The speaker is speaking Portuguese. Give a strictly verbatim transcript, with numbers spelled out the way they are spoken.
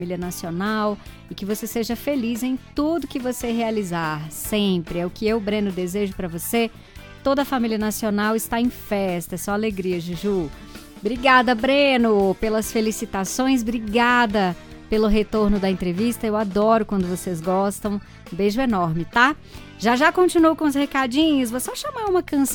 família nacional e que você seja feliz em tudo que você realizar, sempre. É o que eu, Breno, desejo para você. Toda a família nacional está em festa, é só alegria, Juju. Obrigada, Breno, pelas felicitações, obrigada pelo retorno da entrevista, eu adoro quando vocês gostam. Beijo enorme, tá? Já já continuo com os recadinhos, vou só chamar uma canção